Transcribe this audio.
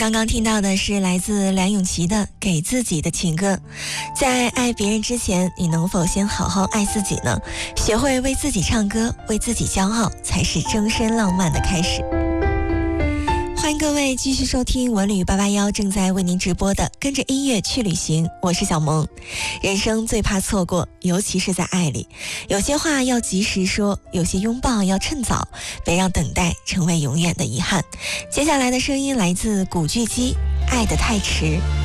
刚刚听到的是来自梁咏琪的《给自己的情歌》。在爱别人之前，你能否先好好爱自己呢？学会为自己唱歌，为自己骄傲，才是终身浪漫的开始。欢迎各位继续收听文旅881正在为您直播的跟着音乐去旅行，我是小萌。人生最怕错过，尤其是在爱里，有些话要及时说，有些拥抱要趁早，别让等待成为永远的遗憾。接下来的声音来自古巨基，爱得太迟。